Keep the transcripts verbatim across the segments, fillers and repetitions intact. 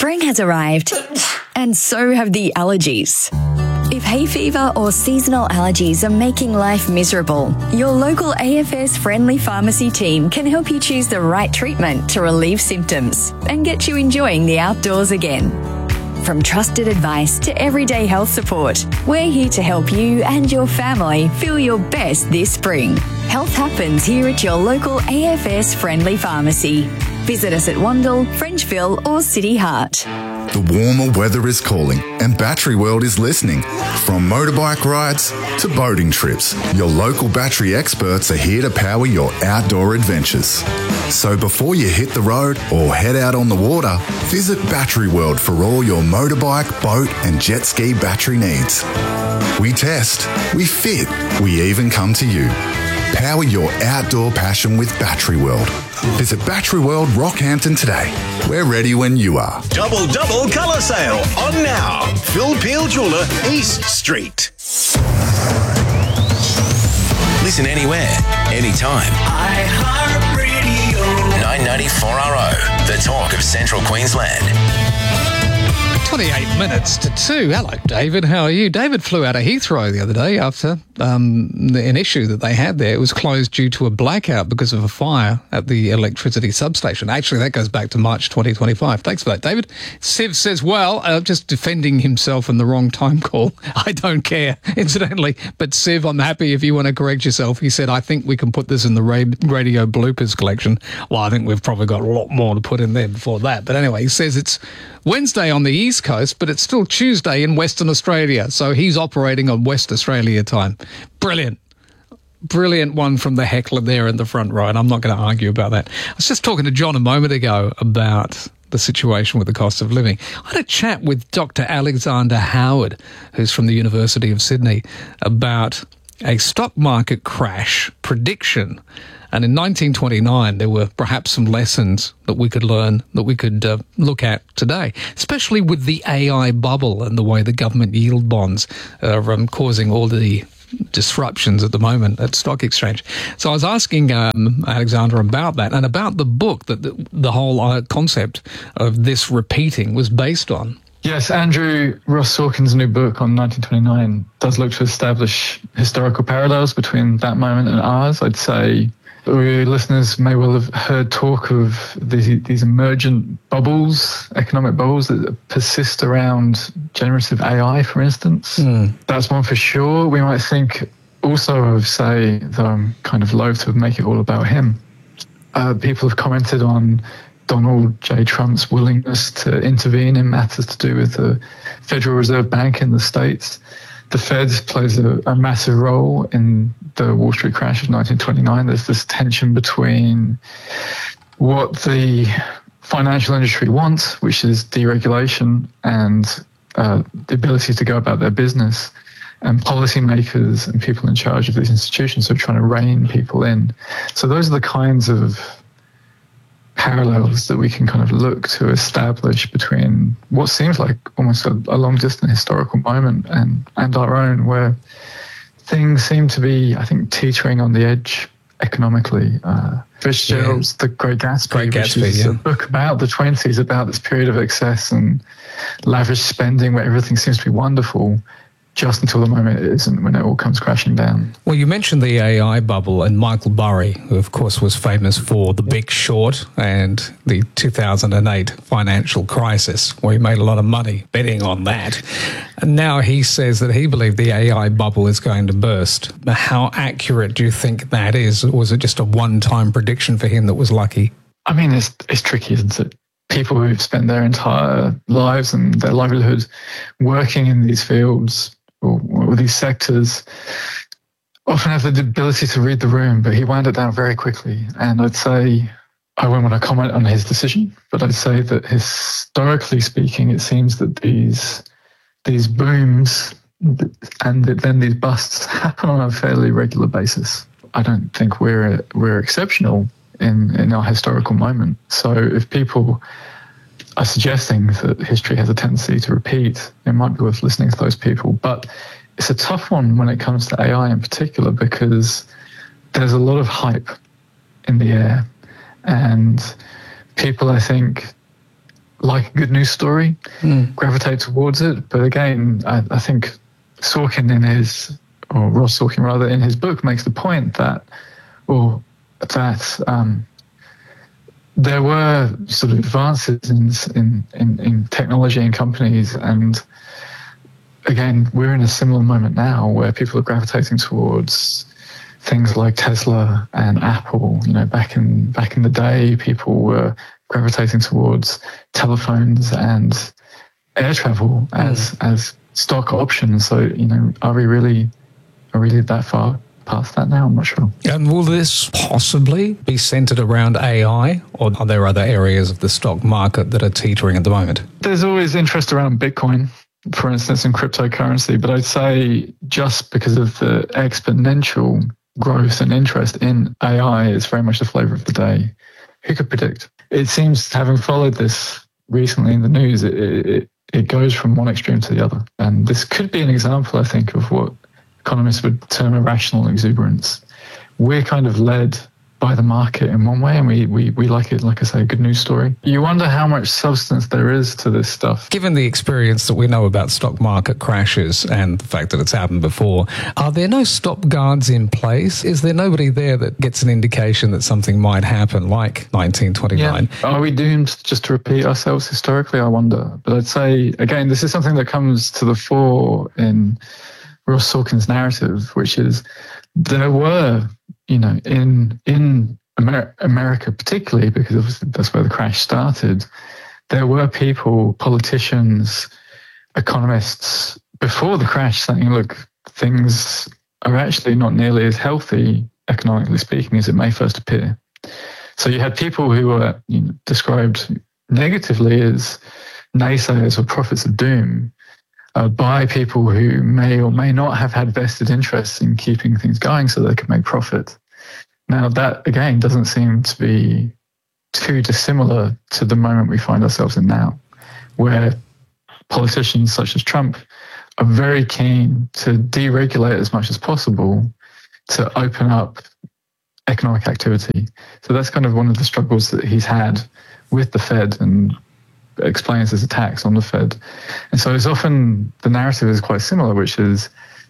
Spring has arrived, and so have the allergies. If hay fever or seasonal allergies are making life miserable, your local A F S Friendly Pharmacy team can help you choose the right treatment to relieve symptoms and get you enjoying the outdoors again. From trusted advice to everyday health support, we're here to help you and your family feel your best this spring. Health happens here at your local A F S Friendly Pharmacy. Visit us at Wandle, Frenchville or City Heart. The warmer weather is calling and Battery World is listening. From motorbike rides to boating trips, your local battery experts are here to power your outdoor adventures. So before you hit the road or head out on the water, visit Battery World for all your motorbike, boat and jet ski battery needs. We test, we fit, we even come to you. Power your outdoor passion with Battery World. Visit Battery World Rockhampton today. We're ready when you are. Double double colour sale on now. Phil Peel Jeweller, East Street. Listen anywhere, anytime. iHeartRadio. nine ninety-four R O, the talk of Central Queensland. twenty-eight minutes to two. Hello, David. How are you? David flew out of Heathrow the other day after um, an issue that they had there. It was closed due to a blackout because of a fire at the electricity substation. Actually, that goes back to March twenty twenty-five. Thanks for that, David. Siv says, well, uh, just defending himself in the wrong time call. I don't care, incidentally. But Siv, I'm happy if you want to correct yourself. He said, I think we can put this in the ra- radio bloopers collection. Well, I think we've probably got a lot more to put in there before that. But anyway, he says it's Wednesday on the East Coast, but it's still Tuesday in Western Australia. So he's operating on West Australia time. Brilliant. Brilliant one from the heckler there in the front row, and I'm not going to argue about that. I was just talking to John a moment ago about the situation with the cost of living. I had a chat with Doctor Alexander Howard, who's from the University of Sydney, about a stock market crash prediction. And in nineteen twenty-nine, there were perhaps some lessons that we could learn, that we could uh, look at today, especially with the A I bubble and the way the government yield bonds are um, causing all the disruptions at the moment at stock exchange. So I was asking um, Alexander about that and about the book that the, the whole uh, concept of this repeating was based on. Yes, Andrew Ross Sorkin's new book on nineteen twenty-nine does look to establish historical parallels between that moment and ours. I'd say your listeners may well have heard talk of these, these emergent bubbles, economic bubbles that persist around generative A I, for instance. Mm. That's one for sure. We might think also of, say, though I'm kind of loath to make it all about him, uh, people have commented on Donald J. Trump's willingness to intervene in matters to do with the Federal Reserve Bank in the States. The Fed plays a, a massive role in the Wall Street crash of nineteen twenty-nine. There's this tension between what the financial industry wants, which is deregulation and uh, the ability to go about their business, and policymakers and people in charge of these institutions who are trying to rein people in. So those are the kinds of parallels that we can kind of look to establish between what seems like almost a, a long distant historical moment and, and our own, where things seem to be, I think, teetering on the edge economically. Uh, Fitzgerald's yeah. The Great Gatsby, Great Gatsby which is yeah. a book about the twenties, about this period of excess and lavish spending where everything seems to be wonderful, just until the moment it isn't, when it all comes crashing down. Well, you mentioned the A I bubble and Michael Burry, who of course was famous for The Big Short and the two thousand eight financial crisis, where he made a lot of money betting on that. And now he says that he believed the A I bubble is going to burst. How accurate do you think that is? Or was it just a one-time prediction for him that was lucky? I mean, it's it's tricky, isn't it? People who've spent their entire lives and their livelihood working in these fields or, or these sectors often have the ability to read the room, but he wound it down very quickly. And I'd say, I wouldn't want to comment on his decision, but I'd say that historically speaking, it seems that these these booms and then these busts happen on a fairly regular basis. I don't think we're we're exceptional in, in our historical moment. So if people are suggesting that history has a tendency to repeat, it might be worth listening to those people. But it's a tough one when it comes to A I in particular, because there's a lot of hype in the air. And people, I think, like a good news story, mm. gravitate towards it. But again, I, I think Sorkin in his, or Ross Sorkin rather, in his book makes the point that, or that um, there were sort of advances in, in, in, in technology and companies, and again, we're in a similar moment now where people are gravitating towards things like Tesla and Apple. You know, back in back in the day, people were gravitating towards telephones and air travel as mm. as stock options. So, you know, are we really are we really that far past that now? I'm not sure. And will this possibly be centered around A I, or are there other areas of the stock market that are teetering at the moment? There's always interest around Bitcoin, for instance, in cryptocurrency, but I'd say just because of the exponential growth and interest in A I, it's very much the flavor of the day. Who could predict? It seems, having followed this recently in the news, it, it, it goes from one extreme to the other. And this could be an example, I think, of what economists would term irrational exuberance. We're kind of led by the market in one way, and we, we, we like it, like I say, a good news story. You wonder how much substance there is to this stuff. Given the experience that we know about stock market crashes and the fact that it's happened before, are there no stop guards in place? Is there nobody there that gets an indication that something might happen, like nineteen twenty-nine? Yeah. Are we doomed just to repeat ourselves historically? I wonder. But I'd say, again, this is something that comes to the fore in Ross Sorkin's narrative, which is there were, you know, in in Amer- America particularly, because obviously that's where the crash started, there were people, politicians, economists, before the crash saying, look, things are actually not nearly as healthy, economically speaking, as it may first appear. So you had people who were, you know, described negatively as naysayers or prophets of doom, Uh, by people who may or may not have had vested interests in keeping things going so they could make profit. Now, that, again, doesn't seem to be too dissimilar to the moment we find ourselves in now, where politicians such as Trump are very keen to deregulate as much as possible to open up economic activity. So that's kind of one of the struggles that he's had with the Fed, and explains his attacks on the Fed. And so it's often, the narrative is quite similar, which is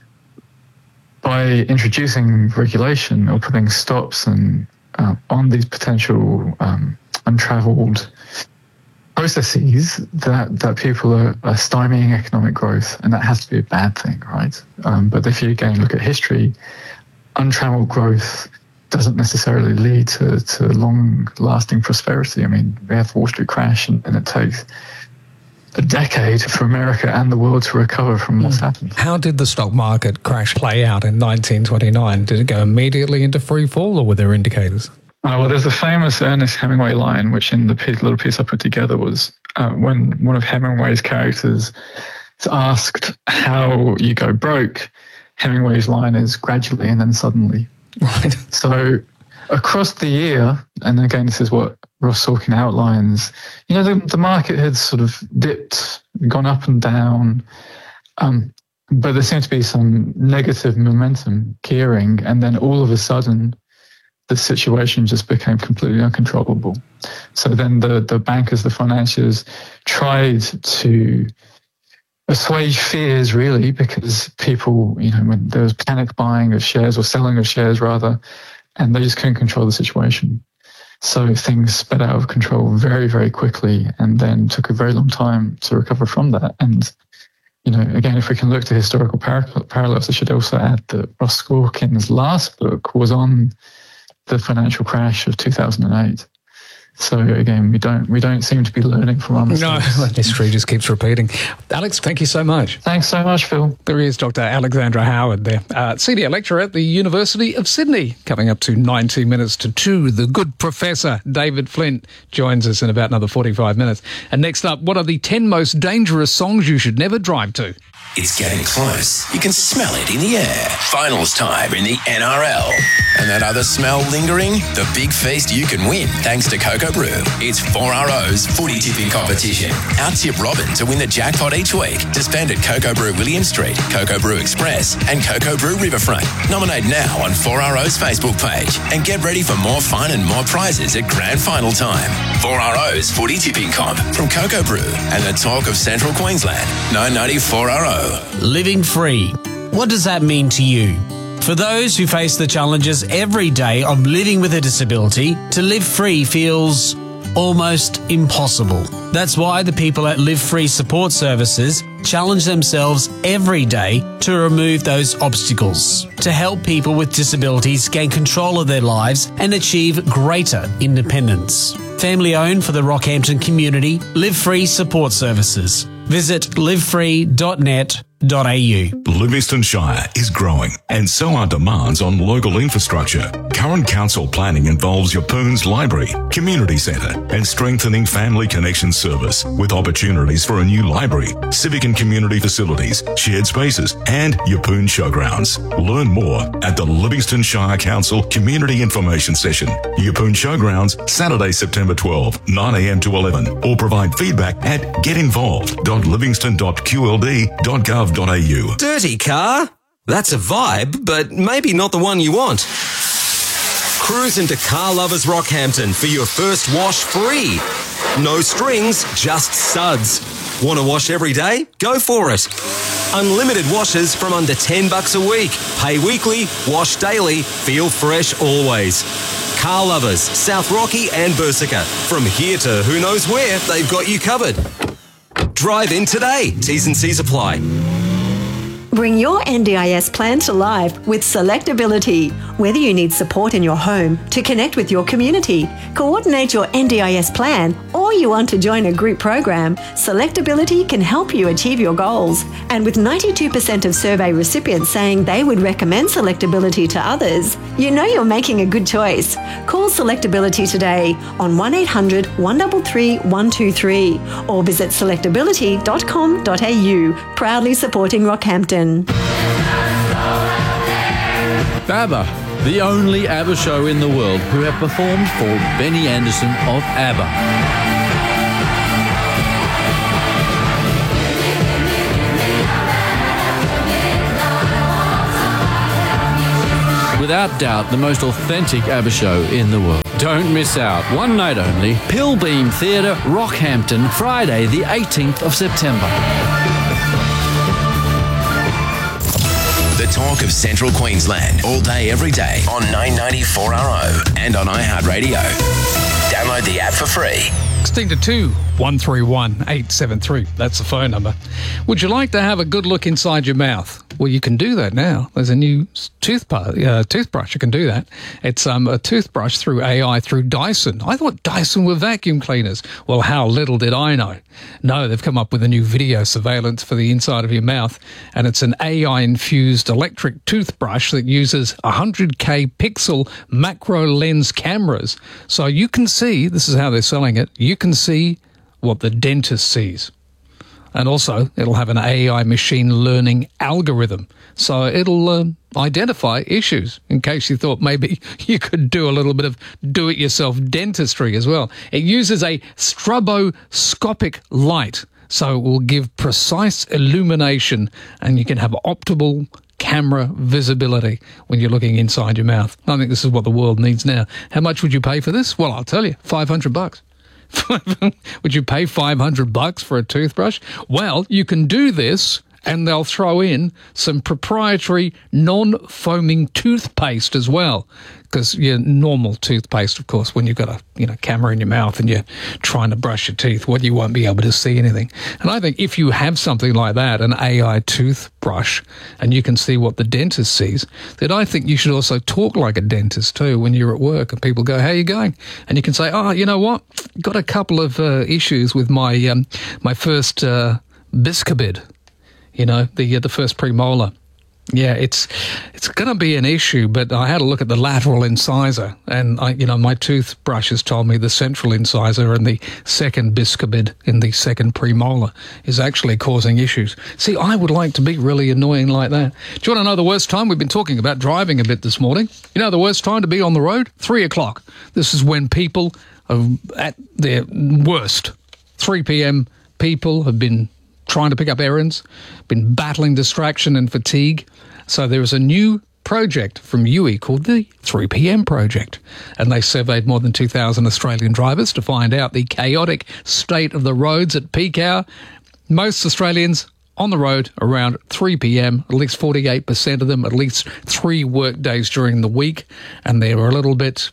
by introducing regulation or putting stops and uh, on these potential um, untraveled processes, that, that people are, are stymieing economic growth, and that has to be a bad thing, right? Um, but if you again look at history, untraveled growth doesn't necessarily lead to, to long-lasting prosperity. I mean, we have the Wall Street crash, and, and it takes a decade for America and the world to recover from what's mm. happened. How did the stock market crash play out in nineteen twenty-nine? Did it go immediately into free fall, or were there indicators? Uh, well, there's a famous Ernest Hemingway line, which in the piece, little piece I put together was uh, when one of Hemingway's characters is asked how you go broke, Hemingway's line is gradually and then suddenly. Right. So across the year, and again, this is what Ross Sorkin outlines, you know, the, the market had sort of dipped, gone up and down, um, but there seemed to be some negative momentum gearing, and then all of a sudden, the situation just became completely uncontrollable. So then the, the bankers, the financiers, tried to assuage fears, really, because people, you know, when there was panic buying of shares or selling of shares rather, and they just couldn't control the situation. So things sped out of control very, very quickly, and then took a very long time to recover from that. And, you know, again, if we can look to historical par- parallels, I should also add that Ross Sorkin's last book was on the financial crash of two thousand eight. So again, we don't we don't seem to be learning from our mistakes. No, history just keeps repeating. Alex, thank you so much. Thanks so much, Phil. There is Doctor Alexandra Howard there, uh, senior lecturer at the University of Sydney. Coming up to ninety minutes to two, the good professor David Flint joins us in about another forty-five minutes. And next up, what are the ten most dangerous songs you should never drive to? It's getting close. You can smell it in the air. Finals time in the N R L. And that other smell lingering? The big feast you can win thanks to Cocoa Brew. It's four R O's footy tipping competition. Out-tip Robin to win the jackpot each week. To spend at Cocoa Brew William Street, Cocoa Brew Express and Cocoa Brew Riverfront. Nominate now on four R O's Facebook page and get ready for more fun and more prizes at grand final time. four R O's footy tipping comp from Cocoa Brew and the talk of Central Queensland. nine ninety four R O. Living free. What does that mean to you? For those who face the challenges every day of living with a disability, to live free feels almost impossible. That's why the people at Live Free Support Services challenge themselves every day to remove those obstacles, to help people with disabilities gain control of their lives and achieve greater independence. Family owned for the Rockhampton community, Live Free Support Services. Visit live free dot net dot a u. Livingston Shire is growing, and so are demands on local infrastructure. Current council planning involves Yapoon's library, community centre, and strengthening family connection service with opportunities for a new library, civic and community facilities, shared spaces, and Yapoon showgrounds. Learn more at the Livingston Shire Council Community Information Session. Yapoon Showgrounds, Saturday, September twelfth, nine a m to eleven, or provide feedback at get involved dot livingston dot q l d dot gov dot a u. Dirty car? That's a vibe, but maybe not the one you want. Cruise into Car Lovers Rockhampton for your first wash free. No strings, just suds. Want to wash every day? Go for it. Unlimited washes from under ten bucks a week. Pay weekly, wash daily, feel fresh always. Car Lovers, South Rocky and Bersica. From here to who knows where, they've got you covered. Drive in today. T's and C's apply. Bring your N D I S plan to life with Selectability. Whether you need support in your home, to connect with your community, coordinate your N D I S plan, or you want to join a group program, Selectability can help you achieve your goals. And with ninety-two percent of survey recipients saying they would recommend Selectability to others, you know you're making a good choice. Call Selectability today on one eight hundred, one three three, one two three or visit selectability dot com dot a u. Proudly supporting Rockhampton. BABBA, the only ABBA show in the world who have performed for Benny Andersson of ABBA. Without doubt, the most authentic ABBA show in the world. Don't miss out. One night only. Pillbeam Theatre, Rockhampton, Friday the eighteenth of September. The talk of Central Queensland, all day, every day on nine ninety four R O and on iHeartRadio. Download the app for free. sixteen to two, one three one, eight seven three. That's the phone number. Would you like to have a good look inside your mouth? Well, you can do that now. There's a new toothbrush. Uh, toothbrush. You can do that. It's um, a toothbrush through A I through Dyson. I thought Dyson were vacuum cleaners. Well, how little did I know. No, they've come up with a new video surveillance for the inside of your mouth, and it's an A I-infused electric toothbrush that uses one hundred K pixel macro lens cameras. So you can see, this is how they're selling it, you can see what the dentist sees. And also, it'll have an A I machine learning algorithm. So it'll uh, identify issues, in case you thought maybe you could do a little bit of do-it-yourself dentistry as well. It uses a stroboscopic light, so it will give precise illumination, and you can have optimal camera visibility when you're looking inside your mouth. I think this is what the world needs now. How much would you pay for this? Well, I'll tell you, five hundred bucks. Would you pay five hundred bucks for a toothbrush? Well, you can do this, and they'll throw in some proprietary non-foaming toothpaste as well. Because your normal toothpaste, of course, when you've got a you know camera in your mouth and you're trying to brush your teeth, well, you won't be able to see anything. And I think if you have something like that, an A I toothbrush, and you can see what the dentist sees, then I think you should also talk like a dentist too when you're at work and people go, how are you going? And you can say, oh, you know what? Got a couple of uh, issues with my um, my first uh, biscabid, you know, the, uh, the first premolar. Yeah, it's it's going to be an issue, but I had a look at the lateral incisor, and I, you know, my toothbrush has told me the central incisor and the second biscobid in the second premolar is actually causing issues. See, I would like to be really annoying like that. Do you want to know the worst time? We've been talking about driving a bit this morning. You know the worst time to be on the road? Three o'clock. This is when people are at their worst. three p.m. people have been trying to pick up errands, been battling distraction and fatigue. So there is a new project from U I called the three p.m. Project, and they surveyed more than two thousand Australian drivers to find out the chaotic state of the roads at peak hour. Most Australians on the road around three p.m, at least forty-eight percent of them, at least three work days during the week, and they were a little bit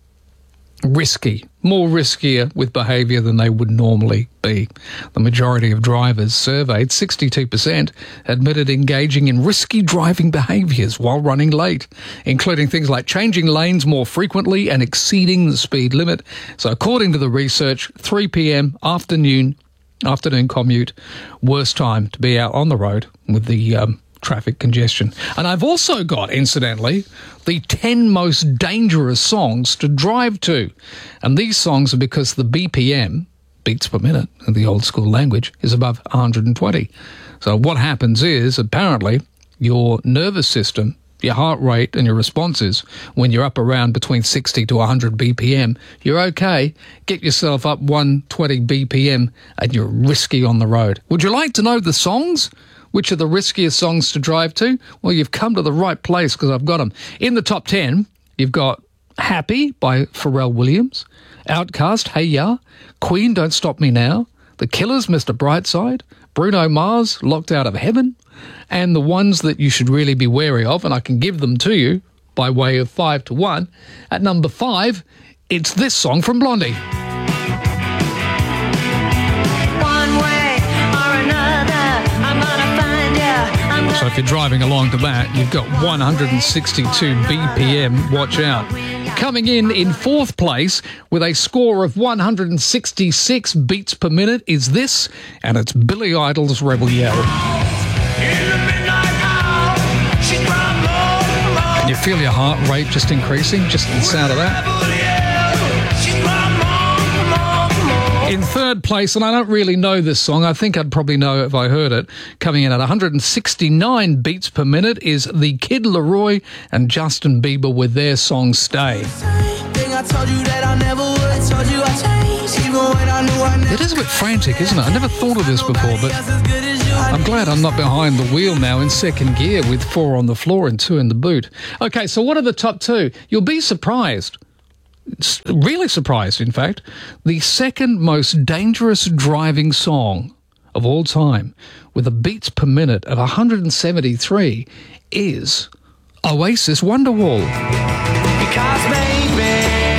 risky, more riskier with behaviour than they would normally be. The majority of drivers surveyed, sixty-two percent, admitted engaging in risky driving behaviours while running late, including things like changing lanes more frequently and exceeding the speed limit. So according to the research, three p.m, afternoon, afternoon commute, worst time to be out on the road with the um, traffic congestion. And I've also got, incidentally, the ten most dangerous songs to drive to. And these songs are because the B P M, beats per minute in the old school language, is above one hundred twenty. So what happens is, apparently, your nervous system, your heart rate and your responses, when you're up around between sixty to one hundred B P M, you're okay. Get yourself up one hundred twenty B P M and you're risky on the road. Would you like to know the songs? Which are the riskiest songs to drive to? Well, you've come to the right place because I've got them. In the top ten, you've got Happy by Pharrell Williams, Outkast, Hey Ya, Queen, Don't Stop Me Now, The Killers, Mister Brightside, Bruno Mars, Locked Out of Heaven, and the ones that you should really be wary of, and I can give them to you by way of five to one. At number five, it's this song from Blondie. So if you're driving along to that, you've got one hundred sixty-two B P M. Watch out. Coming in in fourth place with a score of one hundred sixty-six beats per minute is this, and it's Billy Idol's Rebel Yell. Can you feel your heart rate just increasing, just the sound of that? In third place, and I don't really know this song, I think I'd probably know if I heard it, coming in at one hundred sixty-nine beats per minute is the Kid Laroi and Justin Bieber with their song Stay. It is a bit frantic, isn't it? I never thought of this before, but I'm glad I'm not behind the wheel now in second gear with four on the floor and two in the boot. Okay, so what are the top two? You'll be surprised. Really surprised, in fact. The second most dangerous driving song of all time, with a beats per minute of one hundred seventy-three, is Oasis Wonderwall. Because baby,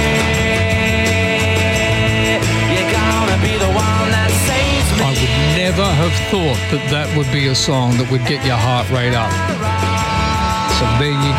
you're gonna be the one that saves me. I would never have thought that that would be a song that would get your heart rate up. So there you go.